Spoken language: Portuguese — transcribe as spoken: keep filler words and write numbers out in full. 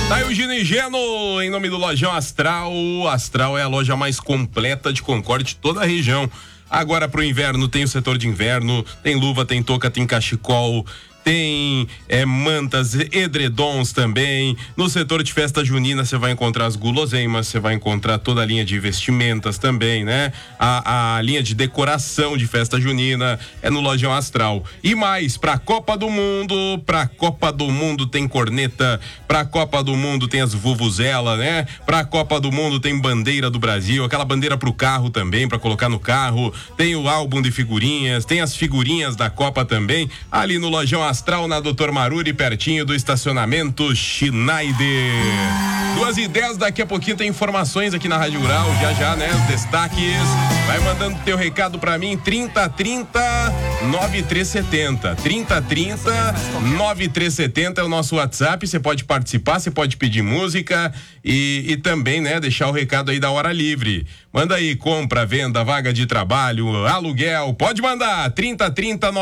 Tá aí o Gino e Geno, em nome do Lojão Astral. Astral é a loja mais completa de Concórdia de toda a região. Agora pro inverno tem o setor de inverno, tem luva, tem touca, tem cachecol, tem é, mantas, edredons também. No setor de festa junina você vai encontrar as guloseimas, você vai encontrar toda a linha de vestimentas também, né? A, a linha de decoração de festa junina é no Lojão Astral. E mais, pra Copa do Mundo, pra Copa do Mundo tem corneta, pra Copa do Mundo tem as vuvuzela, né? Pra Copa do Mundo tem bandeira do Brasil, aquela bandeira pro carro também, pra colocar no carro. Tem o álbum de figurinhas, tem as figurinhas da Copa também, ali no Lojão Astral. Astral na doutor Maruri, pertinho do estacionamento Schneider. Duas e dez, daqui a pouquinho tem informações aqui na Rádio Rural, já já, né? Os destaques. Vai mandando teu recado pra mim, trinta trinta, nove três setenta. trinta trinta, nove três setenta é o nosso WhatsApp, você pode participar, você pode pedir música e, e também, né, deixar o recado aí da hora livre. Manda aí, compra, venda, vaga de trabalho, aluguel, pode mandar, trinta trinta,